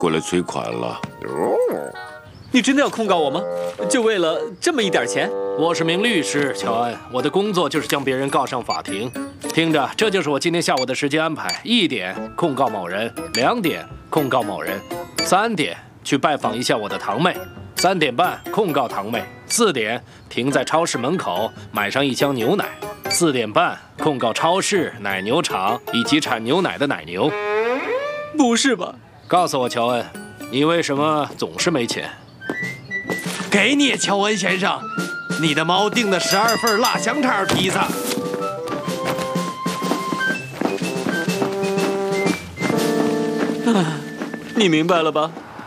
过来催款了。 你真的要控告我吗？就为了这么一点钱？ 我是名律师，乔恩，我的工作就是将别人告上法庭。听着，这就是我今天下午的时间安排：1点控告某人，2点控告某人，3点去拜访一下我的堂妹，3点半控告堂妹，4点停在超市门口买上1箱牛奶，4点半控告超市、奶牛场以及产牛奶的奶牛。 不是吧？ 告诉我，乔恩，你为什么总是没钱？ 给你，乔恩先生，你的猫订的12份辣香肠披萨。 你明白了吧？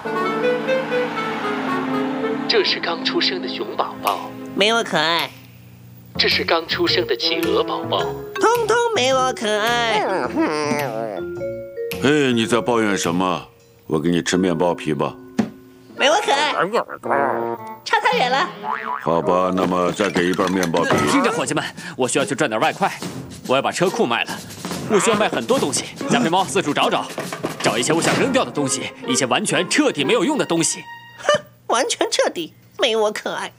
这是刚出生的熊宝宝， 没我可爱。 这是刚出生的企鹅宝宝， 通通没我可爱。 哎，你在抱怨什么？我给你吃面包皮吧。 没我可爱，差太远了。 好吧，那么再给1瓣面包皮。 听着，伙计们，我需要去赚点外快，我要把车库卖了。我需要卖很多东西，加菲猫四处找找，找一些我想扔掉的东西，一些完全彻底没有用的东西。 哼，完全彻底没我可爱。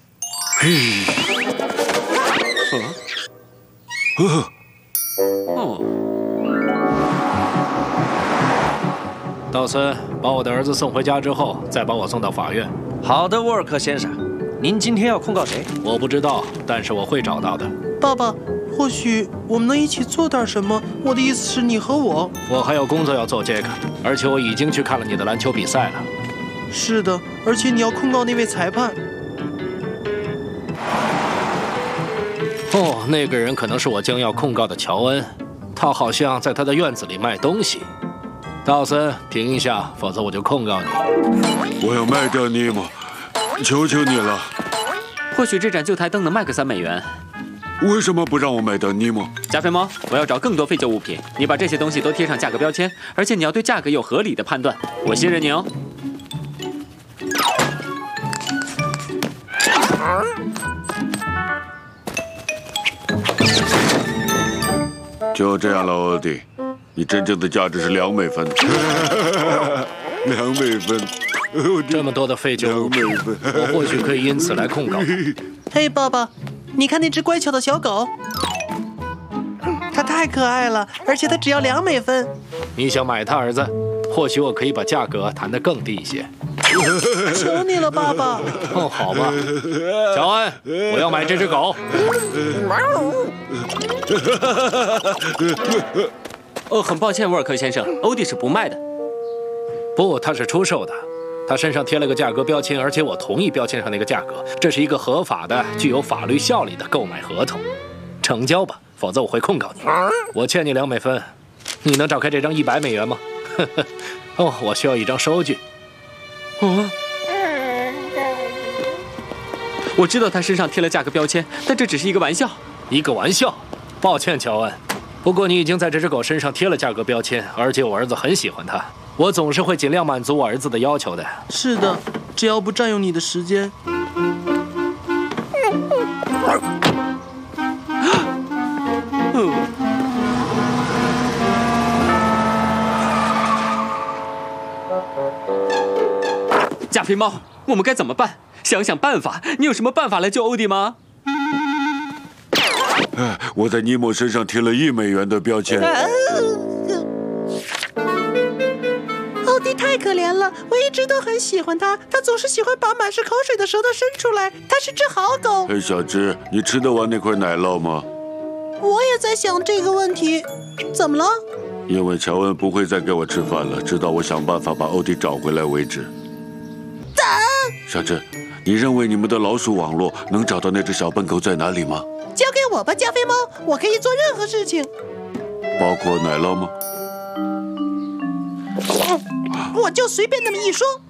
道森，把我的儿子送回家之后，再把我送到法院。 好的，沃尔克先生，您今天要控告谁？ 我不知道，但是我会找到的。 爸爸，或许我们能一起做点什么。我的意思是你和我。 我还有工作要做，这个，而且我已经去看了你的篮球比赛了。 是的，而且你要控告那位裁判。 哦，那个人可能是我将要控告的乔恩，他好像在他的院子里卖东西。道森，停一下，否则我就控告你。 我要卖掉尼莫，求求你了。 或许这盏旧台灯能卖个3美元。 为什么不让我卖掉尼莫？ 加菲猫，我要找更多废旧物品，你把这些东西都贴上价格标签，而且你要对价格有合理的判断。我信任你哦。 就这样了，欧弟。你真正的价值是2美分，2美分。 这么多的废旧物品，我或许可以因此来控告。 嘿，爸爸，你看那只乖巧的小狗，它太可爱了，而且它只要2美分。 你想买它，儿子？或许我可以把价格谈得更低一些。 求你了，爸爸。 哦，好吧。乔恩，我要买这只狗。 很抱歉，沃尔克先生，欧弟是不卖的。 不，他是出售的。他身上贴了个价格标签，而且我同意标签上那个价格。这是一个合法的、具有法律效力的购买合同。成交吧，否则我会控告你。我欠你2美分，你能找开这张100美元吗？哦，我需要一张收据。 我知道他身上贴了价格标签，但这只是一个玩笑。 一个玩笑？抱歉，乔恩。不过你已经在这只狗身上贴了价格标签，而且我儿子很喜欢它。我总是会尽量满足我儿子的要求的。 是的，只要不占用你的时间。 加菲猫，我们该怎么办？想想办法。你有什么办法来救欧弟吗？ 我在尼莫身上贴了1美元的标签。 欧弟太可怜了，我一直都很喜欢他，他总是喜欢把满是口水的舌头伸出来。他是只好狗。 嘿，小只，你吃得完那块奶酪吗？ 我也在想这个问题。怎么了？ 因为乔恩不会再给我吃饭了，直到我想办法把欧弟找回来为止。小只，你认为你们的老鼠网络能找到那只小笨狗在哪里吗？ 交给我吧，加菲猫，我可以做任何事情。 包括奶酪吗？ 我就随便那么一说。